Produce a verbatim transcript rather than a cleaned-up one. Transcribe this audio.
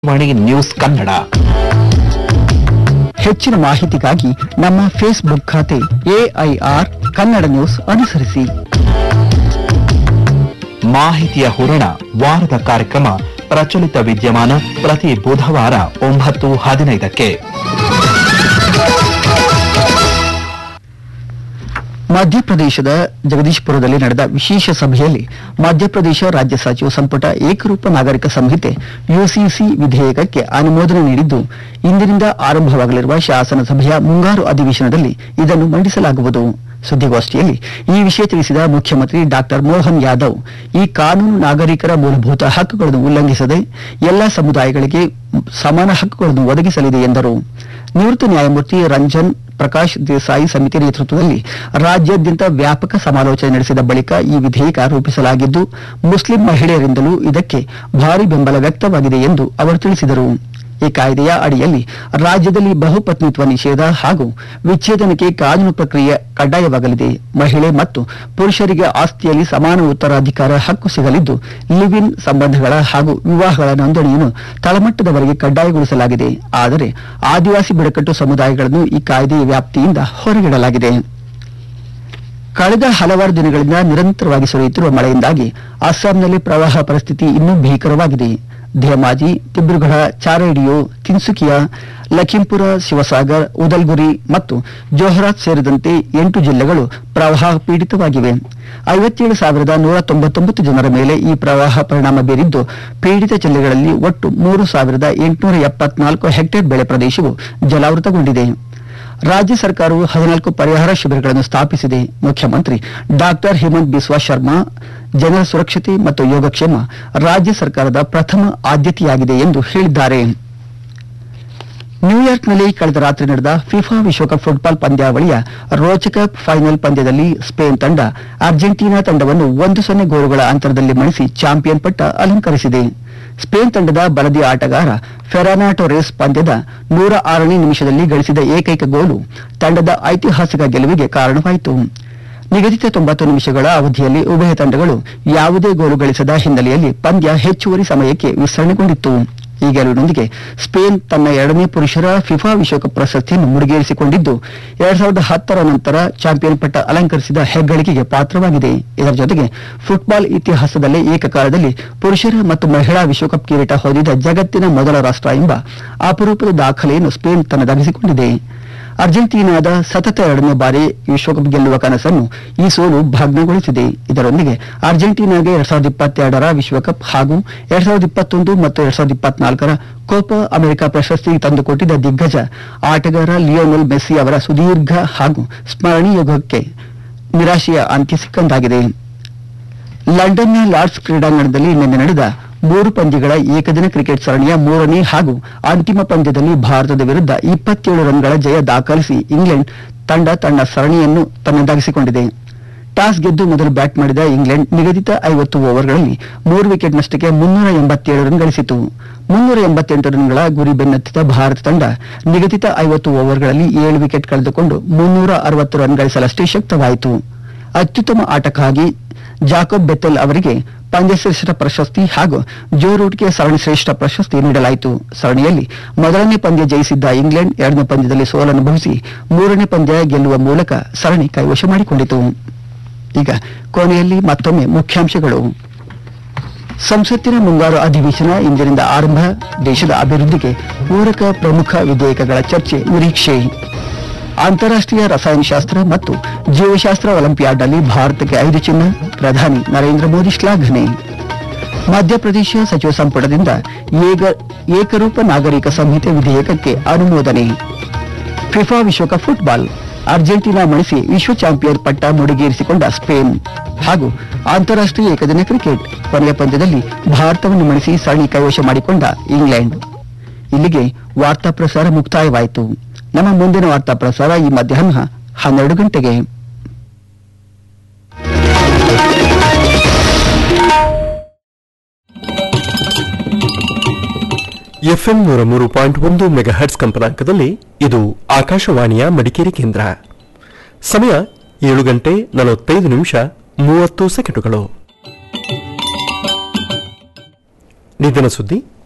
ವಾಣಿ news Kannada. ಹೆಚ್ಚಿನ ಮಾಹಿತಿಗಾಗಿ ನಮ್ಮ ಫೇಸ್ಬುಕ್ ಖಾತೆ ಎಐಆರ್ ಕನ್ನಡ ನ್ಯೂಸ್ ಅನುಸರಿಸಿ. ಮಾಹಿತಿಯ ಹೂರಣ ವಾರದ ಕಾರ್ಯಕ್ರಮ ಪ್ರಚಲಿತ ವಿದ್ಯಮಾನ ಪ್ರತಿ ಬುಧವಾರ ಒಂಬತ್ತು ಹದಿನೈದಕ್ಕೆ. ಮಧ್ಯಪ್ರದೇಶದ ಜಗದೀಶ್ಪುರದಲ್ಲಿ ನಡೆದ ವಿಶೇಷ ಸಭೆಯಲ್ಲಿ ಮಧ್ಯಪ್ರದೇಶ ರಾಜ್ಯ ಸಚಿವ ಸಂಪುಟ ಏಕರೂಪ ನಾಗರಿಕ ಸಂಹಿತೆ ಯುಸಿಸಿ ವಿಧೇಯಕಕ್ಕೆ ಅನುಮೋದನೆ ನೀಡಿದ್ದು, ಇಂದಿನಿಂದ ಆರಂಭವಾಗಲಿರುವ ಶಾಸನಸಭೆಯ ಮುಂಗಾರು ಅಧಿವೇಶನದಲ್ಲಿ ಇದನ್ನು ಮಂಡಿಸಲಾಗುವುದು. ಸುದ್ದಿಗೋಷ್ಠಿಯಲ್ಲಿ ಈ ವಿಷಯ ತಿಳಿಸಿದ ಮುಖ್ಯಮಂತ್ರಿ ಡಾಕ್ಟರ್ ಮೋಹನ್ ಯಾದವ್, ಈ ಕಾನೂನು ನಾಗರಿಕರ ಮೂಲಭೂತ ಹಕ್ಕುಗಳನ್ನು ಉಲ್ಲಂಘಿಸದೆ ಎಲ್ಲ ಸಮುದಾಯಗಳಿಗೆ ಸಮಾನ ಹಕ್ಕುಗಳನ್ನು ಒದಗಿಸಲಿದೆ ಎಂದರು. ನಿವೃತ್ತ ನ್ಯಾಯಮೂರ್ತಿ ರಂಜನ್ ಪ್ರಕಾಶ್ ದೇಸಾಯಿ ಸಮಿತಿ ನೇತೃತ್ವದಲ್ಲಿ ರಾಜ್ಯಾದ್ಯಂತ ವ್ಯಾಪಕ ಸಮಾಲೋಚನೆ ನಡೆಸಿದ ಬಳಿಕ ಈ ವಿಧೇಯಕ ರೂಪಿಸಲಾಗಿದ್ದು, ಮುಸ್ಲಿಂ ಮಹಿಳೆಯರಿಂದಲೂ ಇದಕ್ಕೆ ಭಾರಿ ಬೆಂಬಲ ವ್ಯಕ್ತವಾಗಿದೆ ಎಂದು ಅವರು ತಿಳಿಸಿದರು. ಈ ಕಾಯ್ದೆಯ ಅಡಿಯಲ್ಲಿ ರಾಜ್ಯದಲ್ಲಿ ಬಹುಪತ್ನಿತ್ವ ನಿಷೇಧ ಹಾಗೂ ವಿಚ್ಛೇದನಕ್ಕೆ ಕಾನೂನು ಪ್ರಕ್ರಿಯೆ ಕಡ್ಡಾಯವಾಗಲಿದೆ. ಮಹಿಳೆ ಮತ್ತು ಪುರುಷರಿಗೆ ಆಸ್ತಿಯಲ್ಲಿ ಸಮಾನ ಉತ್ತರಾಧಿಕಾರ ಹಕ್ಕು ಸಿಗಲಿದ್ದು, ಲಿವ್ ಇನ್ ಸಂಬಂಧಗಳ ಹಾಗೂ ವಿವಾಹಗಳ ನೋಂದಣಿಯನ್ನು ತಳಮಟ್ಟದವರೆಗೆ ಕಡ್ಡಾಯಗೊಳಿಸಲಾಗಿದೆ. ಆದರೆ ಆದಿವಾಸಿ ಬುಡಕಟ್ಟು ಸಮುದಾಯಗಳನ್ನು ಈ ಕಾಯ್ದೆಯ ವ್ಯಾಪ್ತಿಯಿಂದ ಹೊರಗಿಡಲಾಗಿದೆ. ಕಳೆದ ಹಲವಾರು ದಿನಗಳಿಂದ ನಿರಂತರವಾಗಿ ಸುರಿಯುತ್ತಿರುವ ಮಳೆಯಿಂದಾಗಿ ಅಸ್ಸಾಂನಲ್ಲಿ ಪ್ರವಾಹ ಪರಿಸ್ಥಿತಿ ಇನ್ನೂ ಭೀಕರವಾಗಿದೆ. ಧೇಮಾಜಿ, ದಿಬ್ರುಗಢ, ಚಾರೇಡಿಯೋ, ತಿನ್ಸುಕಿಯಾ, ಲಖೀಂಪುರ, ಶಿವಸಾಗರ್, ಉದಲ್ಗುರಿ ಮತ್ತು ಜೋಹರಾತ್ ಸೇರಿದಂತೆ ಎಂಟು ಜಿಲ್ಲೆಗಳು ಪ್ರವಾಹ ಪೀಡಿತವಾಗಿವೆ. ಐವತ್ತೇಳು ಸಾವಿರದ ನೂರ ತೊಂಬತ್ತೊಂಬತ್ತು ಜನರ ಮೇಲೆ ಈ ಪ್ರವಾಹ ಪರಿಣಾಮ ಬೀರಿದ್ದು, ಪೀಡಿತ ಜಿಲ್ಲೆಗಳಲ್ಲಿ ಒಟ್ಟು ಮೂರು ಸಾವಿರದ ಎಂಟುನೂರ ಎಪ್ಪತ್ನಾಲ್ಕು ಹೆಕ್ಟೇರ್ ಬೆಳೆ ಪ್ರದೇಶವು ಜಲಾವೃತಗೊಂಡಿದೆ. ರಾಜ್ಯ ಸರ್ಕಾರವು ಹದಿನಾಲ್ಕು ಪರಿಹಾರ ಶಿಬಿರಗಳನ್ನು ಸ್ಥಾಪಿಸಿದೆ. ಮುಖ್ಯಮಂತ್ರಿ ಡಾಕ್ಟರ್ ಹಿಮಂತ್ ಬಿಸ್ವಾ ಶರ್ಮಾ, ಜನರ ಸುರಕ್ಷತೆ ಮತ್ತು ಯೋಗಕ್ಷೇಮ ರಾಜ್ಯ ಸರ್ಕಾರದ ಪ್ರಥಮ ಆದ್ಯತೆಯಾಗಿದೆ ಎಂದು ಹೇಳಿದ್ದಾರೆ. ನ್ಯೂಯಾರ್ಕ್ನಲ್ಲಿ ಕಳೆದ ರಾತ್ರಿ ನಡೆದ ಫಿಫಾ ವಿಶ್ವಕಪ್ ಫುಟ್ಬಾಲ್ ಪಂದ್ಯಾವಳಿಯ ರೋಚಕ ಫೈನಲ್ ಪಂದ್ಯದಲ್ಲಿ ಸ್ಪೇನ್ ತಂಡ ಅರ್ಜೆಂಟೀನಾ ತಂಡವನ್ನು ಒಂದು ಸೊನ್ನೆ ಗೋಲುಗಳ ಅಂತರದಲ್ಲಿ ಮಣಿಸಿ ಚಾಂಪಿಯನ್ ಪಟ್ಟ ಅಲಂಕರಿಸಿದೆ. ಸ್ಪೇನ್ ತಂಡದ ಬಲದಿ ಆಟಗಾರ ಫೆರಾನಾ ಟೊರೆಸ್ ಪಂದ್ಯದ ನೂರ ಆರನೇ ನಿಮಿಷದಲ್ಲಿ ಗಳಿಸಿದ ಏಕೈಕ ಗೋಲು ತಂಡದ ಐತಿಹಾಸಿಕ ಗೆಲುವಿಗೆ ಕಾರಣವಾಯಿತು. ನಿಗದಿತ ತೊಂಬತ್ತು ನಿಮಿಷಗಳ ಅವಧಿಯಲ್ಲಿ ಉಭಯ ತಂಡಗಳು ಯಾವುದೇ ಗೋಲು ಗಳಿಸದ ಹಿನ್ನೆಲೆಯಲ್ಲಿ ಪಂದ್ಯ ಹೆಚ್ಚುವರಿ ಸಮಯಕ್ಕೆ ವಿಸ್ತರಣೆಗೊಂಡಿತ್ತು. ಈ ಗೆಲುವಿನೊಂದಿಗೆ ಸ್ಪೇನ್ ತನ್ನ ಎರಡನೇ ಪುರುಷರ ಫಿಫಾ ವಿಶ್ವಕಪ್ ಪ್ರಶಸ್ತಿಯನ್ನು ಮುಡಿಗೇರಿಸಿಕೊಂಡಿದ್ದು, ಎರಡ್ ಸಾವಿರದ ಹತ್ತರ ನಂತರ ಚಾಂಪಿಯನ್ ಪಟ್ಟ ಅಲಂಕರಿಸಿದ ಹೆಗ್ಗಳಿಕೆಗೆ ಪಾತ್ರವಾಗಿದೆ. ಇದರ ಜೊತೆಗೆ ಫುಟ್ಬಾಲ್ ಇತಿಹಾಸದಲ್ಲೇ ಏಕಕಾಲದಲ್ಲಿ ಪುರುಷರ ಮತ್ತು ಮಹಿಳಾ ವಿಶ್ವಕಪ್ ಕಿರೀಟ ಹೊಂದಿದ ಜಗತ್ತಿನ ಮೊದಲ ರಾಷ್ಟ್ರ ಎಂಬ ಅಪರೂಪದ ದಾಖಲೆಯನ್ನು ಸ್ಪೇನ್ ತನ್ನದಾಗಿಸಿಕೊಂಡಿದೆ. ಅರ್ಜೆಂಟೀನಾದ ಸತತ ಎರಡನೇ ಬಾರಿ ವಿಶ್ವಕಪ್ ಗೆಲ್ಲುವ ಕನಸನ್ನು ಈ ಸೋಲು ಭಗ್ನಗೊಳಿಸಿದೆ. ಇದರೊಂದಿಗೆ ಅರ್ಜೆಂಟೀನಾಗೆ ಎರಡ್ ಸಾವಿರದ ಇಪ್ಪತ್ತೆರಡರ ವಿಶ್ವಕಪ್ ಹಾಗೂ ಎರಡ್ ಸಾವಿರದ ಇಪ್ಪತ್ತೊಂದು ಮತ್ತು ಎರಡ್ ಸಾವಿರದ ಇಪ್ಪತ್ನಾಲ್ಕರ ಕೋಪಾ ಅಮೆರಿಕ ಪ್ರಶಸ್ತಿ ತಂದುಕೊಟ್ಟಿದ್ದ ದಿಗ್ಗಜ ಆಟಗಾರ ಲಿಯೋನೆಲ್ ಮೆಸ್ಸಿ ಅವರ ಸುದೀರ್ಘ ಹಾಗೂ ಸ್ಮರಣೀಯ ಯುಗಕ್ಕೆ ನಿರಾಶೆಯ ಅಂತ್ಯ ಸಿಕ್ಕಂತಾಗಿದೆ. ಲಂಡನ್ನ ಲಾರ್ಡ್ಸ್ ಕ್ರೀಡಾಂಗಣದಲ್ಲಿ ನಿನ್ನೆ ನಡೆದ ಮೂರು ಪಂದ್ಯಗಳ ಏಕದಿನ ಕ್ರಿಕೆಟ್ ಸರಣಿಯ ಮೂರನೇ ಹಾಗೂ ಅಂತಿಮ ಪಂದ್ಯದಲ್ಲಿ ಭಾರತದ ವಿರುದ್ಧ ಇಪ್ಪತ್ತೇಳು ರನ್ಗಳ ಜಯ ದಾಖಲಿಸಿ ಇಂಗ್ಲೆಂಡ್ ತಂಡ ತನ್ನ ಸರಣಿಯನ್ನು ತನ್ನದಾಗಿಸಿಕೊಂಡಿದೆ. ಟಾಸ್ ಗೆದ್ದು ಮೊದಲು ಬ್ಯಾಟ್ ಮಾಡಿದ ಇಂಗ್ಲೆಂಡ್ ನಿಗದಿತ ಐವತ್ತು ಓವರ್ಗಳಲ್ಲಿ ಮೂರು ವಿಕೆಟ್ ನಷ್ಟಕ್ಕೆ ಮುನ್ನೂರ ಎಂಬತ್ತೇಳು ರನ್ ಗಳಿಸಿತು. ಮುನ್ನೂರ ಎಂಬತ್ತೆಂಟು ರನ್ಗಳ ಗುರಿ ಬೆನ್ನತ್ತಿದ ಭಾರತ ತಂಡ ನಿಗದಿತ ಐವತ್ತು ಓವರ್ಗಳಲ್ಲಿ ಏಳು ವಿಕೆಟ್ ಕಳೆದುಕೊಂಡು ಮುನ್ನೂರ ಅರವತ್ತು ರನ್ ಗಳಿಸಲಷ್ಟೇ ಶಕ್ತವಾಯಿತು. ಅತ್ಯುತ್ತಮ ಆಟಕ್ಕಾಗಿ ಜಾಕೋಬ್ ಬೆಥೆಲ್ ಅವರಿಗೆ ಪಂದ್ಯಶ್ರೇಷ್ಠ ಪ್ರಶಸ್ತಿ ಹಾಗೂ ಜೋ ರೂಟ್ಗೆ ಸರಣಿ ಶ್ರೇಷ್ಠ ಪ್ರಶಸ್ತಿ ನೀಡಲಾಯಿತು. ಸರಣಿಯಲ್ಲಿ ಮೊದಲನೇ ಪಂದ್ಯ ಜಯಿಸಿದ್ದ ಇಂಗ್ಲೆಂಡ್ ಎರಡನೇ ಪಂದ್ಯದಲ್ಲಿ ಸೋಲನುಭವಿಸಿ ಮೂರನೇ ಪಂದ್ಯ ಗೆಲ್ಲುವ ಮೂಲಕ ಸರಣಿ ಕೈವಶ ಮಾಡಿಕೊಂಡಿತು. ಈಗ ಕೊನೆಯಲ್ಲಿ ಮತ್ತೊಮ್ಮೆ ಮುಖ್ಯಾಂಶಗಳು. ಸಂಸತ್ತಿನ ಮುಂಗಾರು ಅಧಿವೇಶನ ಇಂದಿನಿಂದ ಆರಂಭ. ದೇಶದ ಅಭಿವೃದ್ಧಿಗೆ ಪೂರಕ ಪ್ರಮುಖ ವಿಧೇಯಕಗಳ ಚರ್ಚೆ ನಿರೀಕ್ಷೆ. ಅಂತಾರಾಷ್ಟ್ರೀಯ ರಸಾಯನಶಾಸ್ತ್ರ ಮತ್ತು ಜೀವಶಾಸ್ತ್ರ ಒಲಿಂಪಿಯಾಡ್ನಲ್ಲಿ ಭಾರತಕ್ಕೆ ಐದು ಚಿನ್ನ, ಪ್ರಧಾನಿ ನರೇಂದ್ರ ಮೋದಿ ಶ್ಲಾಘನೆ. ಮಧ್ಯಪ್ರದೇಶ ಸಚಿವ ಸಂಪುಟದಿಂದ ಏಕರೂಪ ನಾಗರಿಕ ಸಂಹಿತೆ ವಿಧೇಯಕಕ್ಕೆ ಅನುಮೋದನೆ. ಫಿಫಾ ವಿಶ್ವಕಪ್ ಫುಟ್ಬಾಲ್ ಅರ್ಜೆಂಟೀನಾ ಮಣಿಸಿ ವಿಶ್ವ ಚಾಂಪಿಯನ್ ಪಟ್ಟ ಮುಡಿಗೇರಿಸಿಕೊಂಡ ಸ್ಪೇನ್ ಹಾಗೂ ಅಂತಾರಾಷ್ಟ್ರೀಯ ಏಕದಿನ ಕ್ರಿಕೆಟ್ ಕೊನೆಯ ಪಂದ್ಯದಲ್ಲಿ ಭಾರತವನ್ನು ಮಣಿಸಿ ಸರಣಿ ಕೈವಶ ಮಾಡಿಕೊಂಡ ಇಂಗ್ಲೆಂಡ್. ಇಲ್ಲಿಗೆ ವಾರ್ತಾ ಪ್ರಸಾರ ಮುಕ್ತಾಯವಾಯಿತು. ನಮ್ಮ ಮುಂದಿನ ವಾರ್ತಾ ಪ್ರಸಾರ ಈ ಮಧ್ಯಾಹ್ನ ಹನ್ನೆರಡು ಗಂಟೆಗೆ. ಎಫ್ಎಂ ನೂರ ಮೂರು ಪಾಯಿಂಟ್ ಒಂದು ಮೆಗಾಹರ್ಟ್ಸ್ ಕಂಪನಾಂಕದಲ್ಲಿ ಇದು ಆಕಾಶವಾಣಿಯ ಮಡಿಕೇರಿ ಕೇಂದ್ರ. ಸಮಯ ಏಳು ಗಂಟೆ ನಲವತ್ತೈದು ನಿಮಿಷ ಮೂವತ್ತು ಸೆಕೆಂಡುಗಳು. ನಿಧನ ಸುದ್ದಿ.